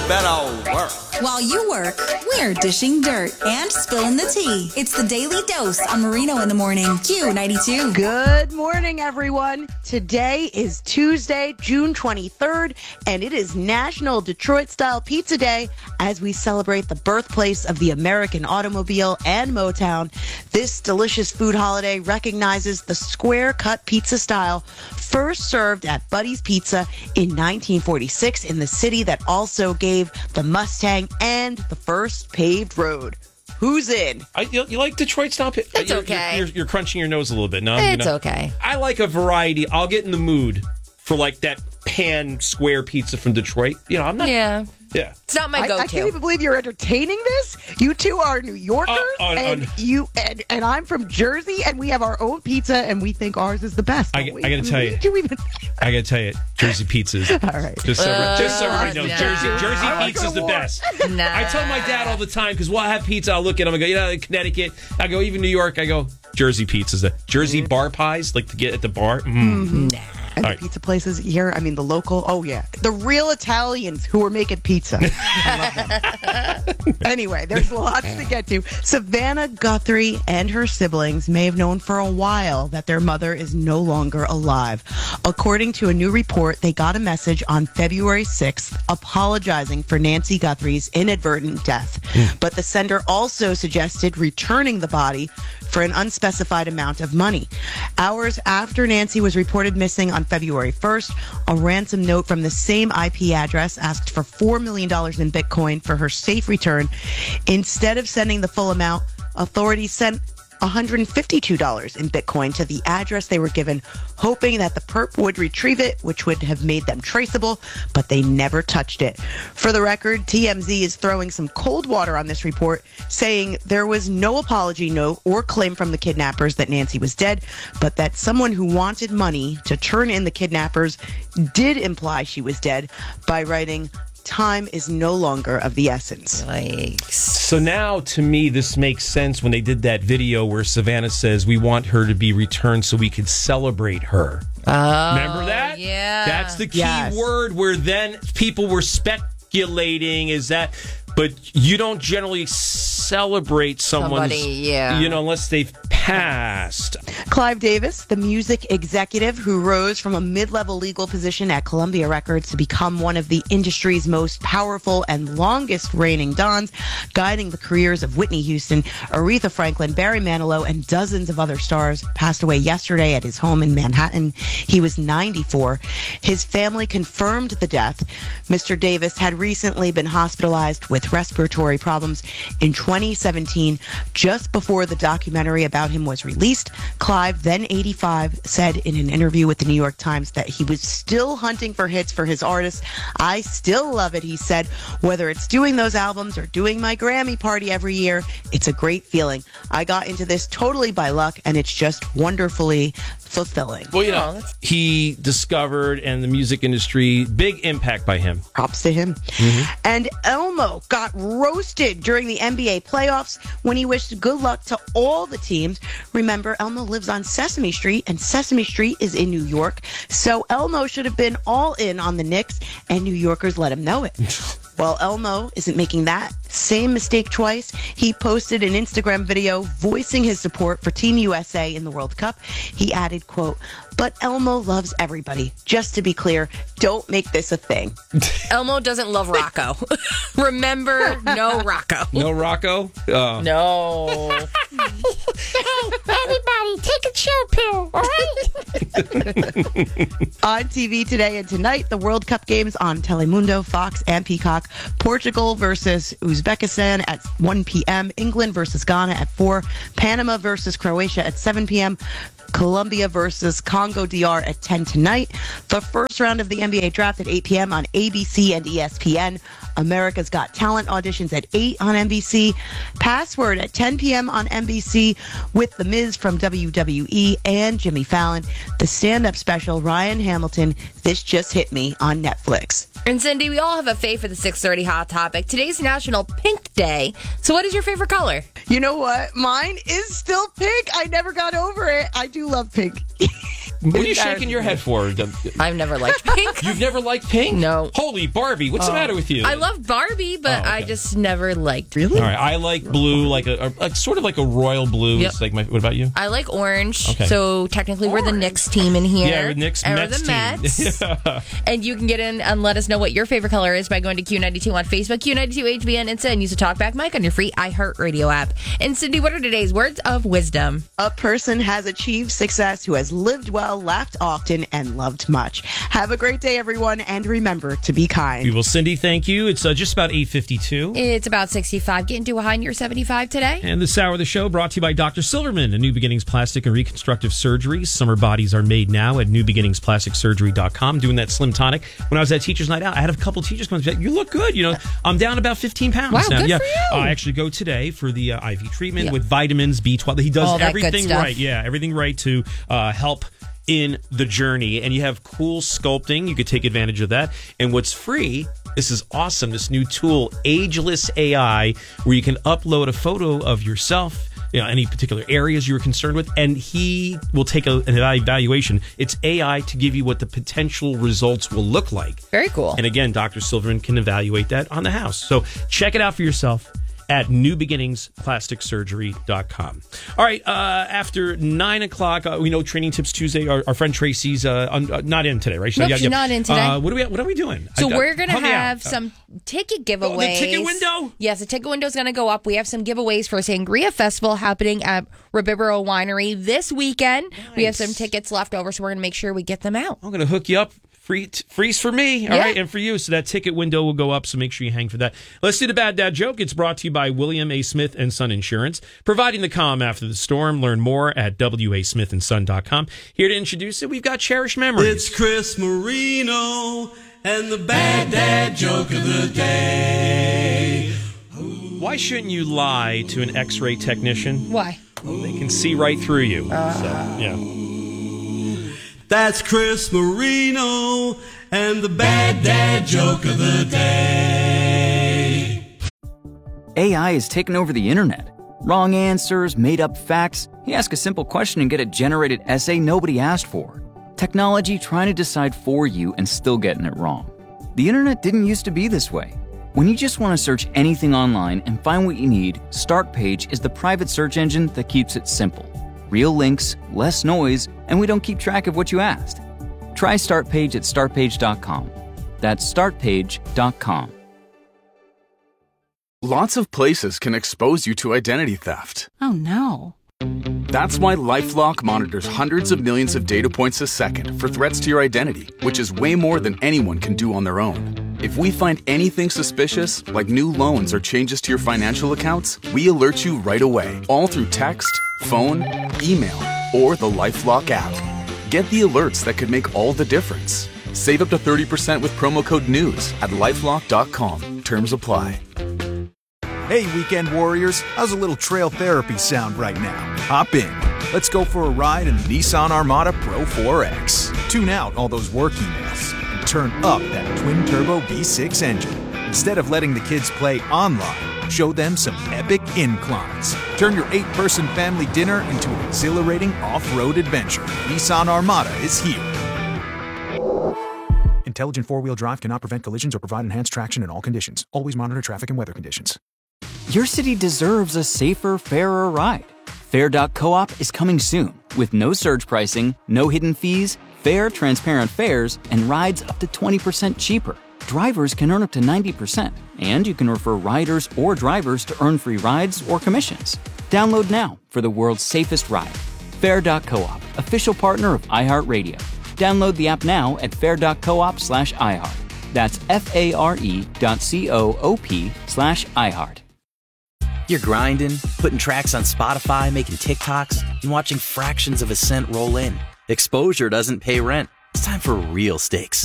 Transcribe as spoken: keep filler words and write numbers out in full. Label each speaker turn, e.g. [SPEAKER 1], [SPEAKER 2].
[SPEAKER 1] better work.
[SPEAKER 2] While you work, we're dishing dirt and spilling the tea. It's the Daily Dose on Marino in the Morning, Q ninety-two.
[SPEAKER 3] Good morning, everyone. Today is Tuesday, June twenty-third, and it is National Detroit-Style Pizza Day as we celebrate the birthplace of the American automobile and Motown. This delicious food holiday recognizes the square-cut pizza style first served at Buddy's Pizza in nineteen forty-six in the city that also gave the Mustang and the first paved road. Who's in?
[SPEAKER 4] I, you, you like Detroit style pizza?
[SPEAKER 5] It's
[SPEAKER 4] you're,
[SPEAKER 5] okay.
[SPEAKER 4] You're, you're, you're crunching your nose a little bit. No,
[SPEAKER 5] It's
[SPEAKER 4] you know?
[SPEAKER 5] okay.
[SPEAKER 4] I like a variety. I'll get in the mood for like that pan square pizza from Detroit. You know, I'm not.
[SPEAKER 5] Yeah.
[SPEAKER 4] Yeah.
[SPEAKER 5] It's not my
[SPEAKER 3] I,
[SPEAKER 5] go-to.
[SPEAKER 3] I can't even believe you're entertaining this. You two are New Yorkers,
[SPEAKER 4] Uh, uh,
[SPEAKER 3] and
[SPEAKER 4] uh,
[SPEAKER 3] you and, and I'm from Jersey, and we have our own pizza, and we think ours is the best.
[SPEAKER 4] I,
[SPEAKER 3] don't we?
[SPEAKER 4] I gotta tell you.
[SPEAKER 3] Do we even...
[SPEAKER 4] I gotta tell you, Jersey pizzas.
[SPEAKER 3] All right.
[SPEAKER 4] Just so,
[SPEAKER 5] Uh,
[SPEAKER 4] just so everybody knows,
[SPEAKER 5] no.
[SPEAKER 4] Jersey Jersey
[SPEAKER 3] I like
[SPEAKER 4] pizza's
[SPEAKER 3] a
[SPEAKER 4] the
[SPEAKER 3] war.
[SPEAKER 4] best.
[SPEAKER 5] Nah.
[SPEAKER 4] I tell my dad all the time because we'll have pizza. I'll look at him and go, you know, Connecticut. I go, even New York. I go, Jersey pizza's the Jersey bar pies, like to get at the bar. Mm.
[SPEAKER 3] And
[SPEAKER 4] All
[SPEAKER 3] the
[SPEAKER 4] right.
[SPEAKER 3] pizza places here, I mean, the local, oh yeah, the real Italians who are making pizza. I love them. Anyway, there's lots to get to. Savannah Guthrie and her siblings may have known for a while that their mother is no longer alive. According to a new report, they got a message on February sixth apologizing for Nancy Guthrie's inadvertent death. But the sender also suggested returning the body for an unspecified amount of money. Hours after Nancy was reported missing on February first, a ransom note from the same I P address asked for four million dollars in Bitcoin for her safe return. Instead of sending the full amount, authorities sent one hundred fifty-two dollars in Bitcoin to the address they were given, hoping that the perp would retrieve it, which would have made them traceable, but they never touched it. For the record, T M Z is throwing some cold water on this report, saying there was no apology note or claim from the kidnappers that Nancy was dead, but that someone who wanted money to turn in the kidnappers did imply she was dead by writing, "Time is no longer of the essence."
[SPEAKER 5] Yikes.
[SPEAKER 4] So now, to me, this makes sense when they did that video where Savannah says we want her to be returned so we could celebrate her.
[SPEAKER 5] Oh,
[SPEAKER 4] Remember that?
[SPEAKER 5] yeah.
[SPEAKER 4] That's the key
[SPEAKER 3] Yes.
[SPEAKER 4] word where then people were speculating is that, but you don't generally celebrate someone's,
[SPEAKER 5] Somebody, yeah.
[SPEAKER 4] you know, unless they've passed.
[SPEAKER 3] Clive Davis, the music executive who rose from a mid-level legal position at Columbia Records to become one of the industry's most powerful and longest reigning dons, guiding the careers of Whitney Houston, Aretha Franklin, Barry Manilow, and dozens of other stars, passed away yesterday at his home in Manhattan. He was ninety-four. His family confirmed the death. Mister Davis had recently been hospitalized with respiratory problems in twenty seventeen, just before the documentary about him was released. Clive, then eighty-five, said in an interview with the New York Times that he was still hunting for hits for his artists. "I still love it," he said. "Whether it's doing those albums or doing my Grammy party every year, it's a great feeling. I got into this totally by luck, and it's just wonderfully fulfilling."
[SPEAKER 4] Well, you
[SPEAKER 5] Oh,
[SPEAKER 4] know,
[SPEAKER 5] that's-
[SPEAKER 4] he discovered and the music industry, big impact by him.
[SPEAKER 3] Props to him. And Elmo got roasted during the N B A playoffs when he wished good luck to all the teams. Remember, Elmo lives on Sesame Street, and Sesame Street is in New York. So Elmo should have been all in on the Knicks, and New Yorkers let him know it. Well, Elmo isn't making that same mistake twice. He posted an Instagram video voicing his support for Team U S A in the World Cup. He added, quote, "But Elmo loves everybody. Just to be clear, don't make this a thing."
[SPEAKER 5] Elmo doesn't love Rocco. Remember, no Rocco.
[SPEAKER 4] No Rocco? Oh.
[SPEAKER 5] No.
[SPEAKER 6] Everybody, take a chill pill, all right?
[SPEAKER 3] On T V today and tonight, the World Cup games on Telemundo, Fox, and Peacock. Portugal versus Uzbekistan at one p.m. England versus Ghana at four. Panama versus Croatia at seven p.m. Colombia versus Congo D R at ten tonight. The first round of the N B A draft at eight p.m. on A B C and E S P N. America's Got Talent auditions at eight on N B C. Password at ten p.m. on N B C with The Miz from W W E and Jimmy Fallon. The stand-up special, Ryan Hamilton, This Just Hit Me on Netflix.
[SPEAKER 5] And Cindy, we all have a fave for the six thirty Hot Topic. Today's National Pink Day. So what is your favorite color?
[SPEAKER 3] You know what? Mine is still pink. I never got over it. I do love pink.
[SPEAKER 4] What are you shaking your head for?
[SPEAKER 5] I've never liked pink.
[SPEAKER 4] You've never liked pink?
[SPEAKER 5] No.
[SPEAKER 4] Holy Barbie, what's the matter with you?
[SPEAKER 5] I love Barbie, but
[SPEAKER 4] Oh, okay.
[SPEAKER 5] I just never liked.
[SPEAKER 3] Really?
[SPEAKER 4] All right, I like blue, like a, a like sort of like a royal blue.
[SPEAKER 5] Yep.
[SPEAKER 4] It's like my. What about you?
[SPEAKER 5] I like orange.
[SPEAKER 4] Okay.
[SPEAKER 5] So technically, we're the Knicks team in here.
[SPEAKER 4] Yeah, we're Knicks
[SPEAKER 5] And we're
[SPEAKER 4] Mets
[SPEAKER 5] the
[SPEAKER 4] team.
[SPEAKER 5] Mets. And you can get in and let us know what your favorite color is by going to Q ninety-two on Facebook, Q ninety-two H B N Insta, and use the Talkback mic on your free iHeartRadio app. And Cindy, what are today's words of wisdom?
[SPEAKER 3] A person has achieved success who has lived well, laughed often, and loved much. Have a great day, everyone, and remember to be kind.
[SPEAKER 4] We will, Cindy, thank you. It's uh, just about eight fifty-two.
[SPEAKER 5] It's about sixty-five, getting to a high near seventy-five today.
[SPEAKER 4] And this hour of the show brought to you by Doctor Silverman, a New Beginnings Plastic and Reconstructive Surgery. Summer bodies are made now at new beginnings plastic surgery dot com. Doing that Slim Tonic. When I was at Teachers Night Out, I had a couple teachers come up and say, you look good. You know, I'm down about fifteen pounds
[SPEAKER 5] Wow,
[SPEAKER 4] now.
[SPEAKER 5] good
[SPEAKER 4] yeah.
[SPEAKER 5] for you.
[SPEAKER 4] Uh, I actually go today for the uh, I V treatment
[SPEAKER 5] Yeah.
[SPEAKER 4] with vitamins, B twelve. He does
[SPEAKER 5] All that good
[SPEAKER 4] everything
[SPEAKER 5] stuff.
[SPEAKER 4] right. Yeah, everything right to uh, help in the journey. And you have cool sculpting. You could take advantage of that. And what's free, this is awesome, this new tool, Ageless A I, where you can upload a photo of yourself, you know, any particular areas you were concerned with, and he will take a, an evaluation. It's A I to give you what the potential results will look like.
[SPEAKER 5] Very cool.
[SPEAKER 4] And again, Doctor Silverman can evaluate that on the house. So check it out for yourself at new beginnings plastic surgery dot com. All right, uh, after nine o'clock, uh, we know Training Tips Tuesday. Our, our friend Tracy's uh, un, uh, not in today, right?
[SPEAKER 5] Nope, she's not in today.
[SPEAKER 4] Uh, what, are we, what are we doing?
[SPEAKER 5] So
[SPEAKER 4] I- I-
[SPEAKER 5] we're going to
[SPEAKER 4] help me out.
[SPEAKER 5] have some ticket giveaways.
[SPEAKER 4] Oh, the ticket window?
[SPEAKER 5] Yes, the ticket window is going to go up. We have some giveaways for Sangria Festival happening at Rabibero Winery this weekend. We have some tickets left over, so we're going to make sure we get them out.
[SPEAKER 4] I'm going to hook you up. Free t- freeze for me, all
[SPEAKER 5] Yeah.
[SPEAKER 4] right, and for you. So that ticket window will go up, so make sure you hang for that. Let's do the Bad Dad joke. It's brought to you by William A. Smith and Son Insurance, providing the calm after the storm. Learn more at w a smith and son dot com. Here to introduce it, we've got Cherished Memories.
[SPEAKER 1] It's Chris Marino and the Bad Dad joke of the day.
[SPEAKER 4] Why shouldn't you lie to an X-ray technician?
[SPEAKER 5] Why?
[SPEAKER 4] They can see right through you.
[SPEAKER 5] Uh.
[SPEAKER 4] So, yeah.
[SPEAKER 1] That's Chris Marino and the Bad Dad joke of the day.
[SPEAKER 7] A I has taken over the internet. Wrong answers, made-up facts. You ask a simple question and get a generated essay nobody asked for. Technology trying to decide for you and still getting it wrong. The internet didn't used to be this way. When you just want to search anything online and find what you need, Startpage is the private search engine that keeps it simple. Real links, less noise, and we don't keep track of what you asked. Try Startpage at start page dot com. That's start page dot com.
[SPEAKER 8] Lots of places can expose you to identity theft.
[SPEAKER 6] Oh, no.
[SPEAKER 8] That's why LifeLock monitors hundreds of millions of data points a second for threats to your identity, which is way more than anyone can do on their own. If we find anything suspicious, like new loans or changes to your financial accounts, we alert you right away, all through text, phone, email, or the LifeLock app. Get the alerts that could make all the difference. Save up to thirty percent with promo code NEWS at lifelock dot com. Terms apply.
[SPEAKER 9] Hey, weekend warriors, how's a little trail therapy sound right now? Hop in. Let's go for a ride in the Nissan Armada Pro four X. Tune out all those work emails and turn up that twin-turbo V six engine. Instead of letting the kids play online, show them some epic inclines. Turn your eight-person family dinner into an exhilarating off-road adventure. Nissan Armada is here. Intelligent four-wheel drive cannot prevent collisions or provide enhanced traction in all conditions. Always monitor traffic and weather conditions.
[SPEAKER 7] Your city deserves a safer, fairer ride. Fair dot coop is coming soon with no surge pricing, no hidden fees, fair, transparent fares, and rides up to twenty percent cheaper. Drivers can earn up to ninety percent, and you can refer riders or drivers to earn free rides or commissions. Download now for the world's safest ride. Fair dot coop, official partner of iHeartRadio. Download the app now at fair dot coop slash iHeart. That's F-A-R-E dot C-O-O-P slash iHeart.
[SPEAKER 10] You're grinding, putting tracks on Spotify, making TikToks, and watching fractions of a cent roll in. Exposure doesn't pay rent. It's time for real stakes.